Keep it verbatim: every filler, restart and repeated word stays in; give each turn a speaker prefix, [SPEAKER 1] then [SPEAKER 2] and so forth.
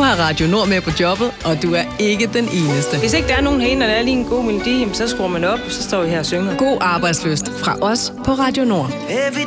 [SPEAKER 1] har Radio Nord med på jobbet, og du er ikke den eneste.
[SPEAKER 2] Hvis ikke der er nogen herinde, og der er lige en god melodi, så skruer man op, og så står vi her og synger.
[SPEAKER 1] God arbejdsløst fra os på Radio Nord.